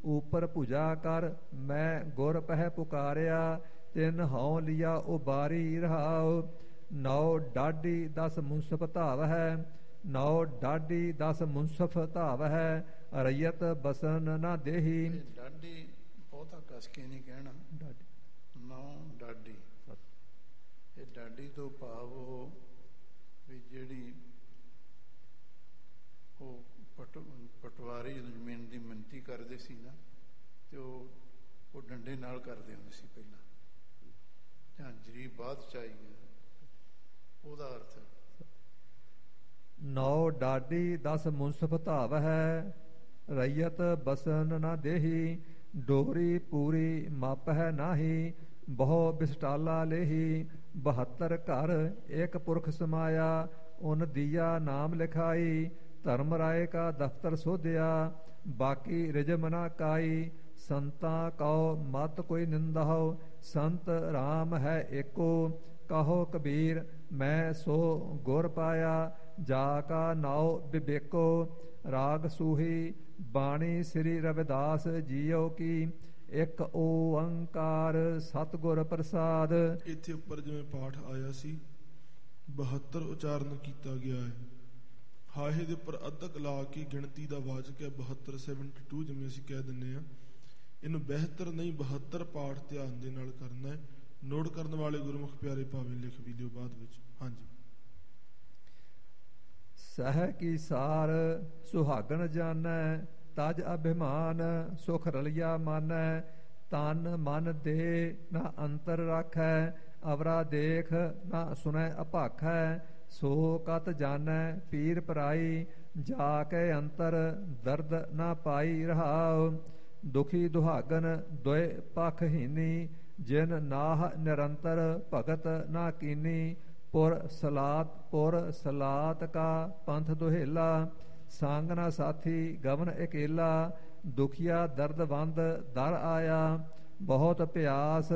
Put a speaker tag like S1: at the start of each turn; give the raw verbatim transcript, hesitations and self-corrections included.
S1: ऊपर भुजा कर मैं गुर पह पुकारिया तिन हौ लिया उबारी रहाओ। नौ डाडी दस मुंसफ धाव है नौ डाडी दस मुंसफ धाव है रैयत बसन ना देही।
S2: डाडी बहुता कस के नहीं कहना नौ डाडी ਇਹ ਡਾਡੀ ਤੋਂ ਭਾਵ ਉਹ ਵੀ ਜਿਹੜੀ ਉਹ ਪਟ ਪਟਵਾਰੀ ਜਦੋਂ ਜ਼ਮੀਨ ਦੀ ਮਿਣਤੀ ਕਰਦੇ ਸੀ ਨਾ ਤੇ ਉਹ ਉਹ ਡੰਡੇ ਨਾਲ ਕਰਦੇ ਹੁੰਦੇ ਸੀ ਪਹਿਲਾਂ ਜਾਂ ਜਰੀ ਬਾਅਦ ਚਾਹੀ ਉਹਦਾ ਅਰਥ
S1: ਨੌ ਡਾਡੀ ਦਸ ਮੁਨਸਫ ਧਾਵ ਹੈ ਰਈਅਤ ਬਸਨ ਨਾ ਦੇਹੀ ਡੋਰੀ ਪੂਰੀ ਮਪ ਹੈ ਨਾਹੀ ਬਹੁ ਬਿਸਟਾਲਾ ਲੇਹੀ ਬਹੱਤਰ ਘਰ ਇੱਕ ਪੁਰਖ ਸਮਾਇਆ ਉਨ ਦੀਆ ਨਾਮ ਲਿਖਾਈ ਧਰਮ ਰਾਏ ਕਾ ਦਫ਼ਤਰ ਸੋਧਿਆ ਬਾਕੀ ਰਿਜਮ ਨਾ ਕਾਈ ਸੰਤਾਂ ਕਉ ਮਤ ਕੋਈ ਨਿੰਦਾਓ ਸੰਤ ਰਾਮ ਹੈ ਏਕੋ ਕਹੋ ਕਬੀਰ ਮੈਂ ਸੋ ਗੁਰ ਪਾਇਆ ਜਾ ਕਾ ਨਾਉ ਬਿਬੇਕੋ ਰਾਗ ਸੂਹੀ ਬਾਣੀ ਸ੍ਰੀ ਰਵਿਦਾਸ ਜੀਓ ਕੀ ਇੱਕ ਓੰਕਾਰ ਸਤਿਗੁਰ ਪ੍ਰਸਾਦ।
S3: ਇੱਥੇ ਉੱਪਰ ਜਿਵੇਂ ਪਾਠ ਆਇਆ ਸੀ ਬਹੱਤਰ ਉਚਾਰਨ ਕੀਤਾ ਗਿਆ ਹੈ। ਹਾਹੇ ਦੇ ਉੱਪਰ ਅੱਧਕ ਲਾ ਕੇ ਗਿਣਤੀ ਦਾ ਵਾਚਕ ਹੈ ਬਹੱਤਰ ਸੈਵਨਟੀ ਟੂ ਜਿਵੇਂ ਅਸੀਂ ਕਹਿ ਦਿੰਦੇ ਹਾਂ। ਇਹਨੂੰ ਬਿਹਤਰ ਨਹੀਂ ਬਹੱਤਰ ਪਾਠ ਧਿਆਨ ਦੇ ਨਾਲ ਕਰਨਾ ਹੈ। ਨੋਟ ਕਰਨ ਵਾਲੇ ਗੁਰਮੁਖ ਪਿਆਰੇ ਭਾਵੇਂ ਲਿਖ ਵੀ ਲਿਓ ਬਾਅਦ ਵਿੱਚ। ਹਾਂਜੀ।
S1: ਸਹਿ ਕੀ ਸਾਰ ਸੁਹਾਗਣ ਜਾਣੈ ਤਜ ਅਭਿਮਾਨ ਸੁਖ ਰਲਿਆ ਮਾਨੈ ਤਨ ਮਨ ਦੇ ਨਾ ਅੰਤਰ ਰਾਖੈ ਅਵਰਾ ਦੇਖ ਨਾ ਸੁਨੈ ਅਭਾਖੈ ਸੋ ਕਤ ਜਾਣੈ ਪੀਰ ਪਰਾਈ ਜਾ ਕੇ ਅੰਤਰ ਦਰਦ ਨਾ ਪਾਈ ਰਹਾਉ ਦੁਖੀ ਦੁਹਾਗਨ ਦੋਇ ਪਖ ਹੀਨੀ ਜਿਨ ਨਾਹ ਨਿਰੰਤਰ ਭਗਤ ਨਾ ਕੀਨੀ ਪੁਰ ਸਲਾਤ ਪੁਰ ਸਲਾਤ ਕਾ ਪੰਥ ਦੁਹੇਲਾ ਸੰਗ ਨਾ ਸਾਥੀ ਗਵਨ ਇਕੇਲਾ ਦੁਖੀਆ ਦਰਦਵੰਦ ਦਰ ਆਇਆ ਬਹੁਤ ਪਿਆਸ